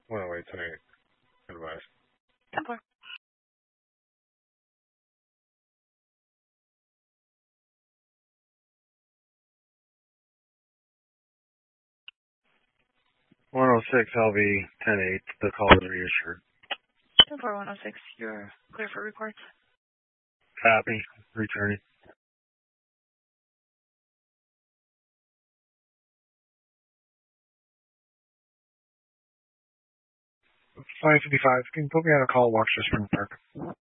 108 tonight. Advice. 10-4. 106 LV 10-8. The call is reassured. 10-4, 106. You're clear for reports. Copy. Returning. 555. Can you put me on a call? Watch this from the park.